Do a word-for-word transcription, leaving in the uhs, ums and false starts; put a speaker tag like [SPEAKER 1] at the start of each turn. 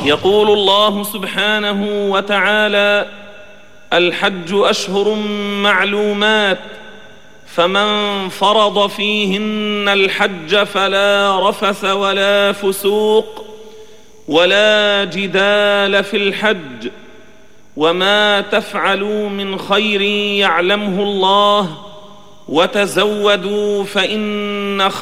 [SPEAKER 1] يقول الله سبحانه وتعالى: الحج أشهر معلومات، فمن فرض فيهن الحج فلا رفث ولا فسوق ولا جدال في الحج، وما تفعلوا من خير يعلمه الله، وتزودوا فإن